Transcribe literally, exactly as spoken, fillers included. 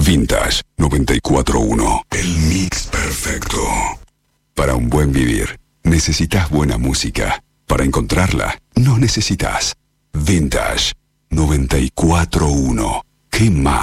Vintage noventa y cuatro uno. El mix perfecto. Para un buen vivir, necesitas buena música. Para encontrarla, no necesitas. Vintage noventa y cuatro uno. ¿Qué más?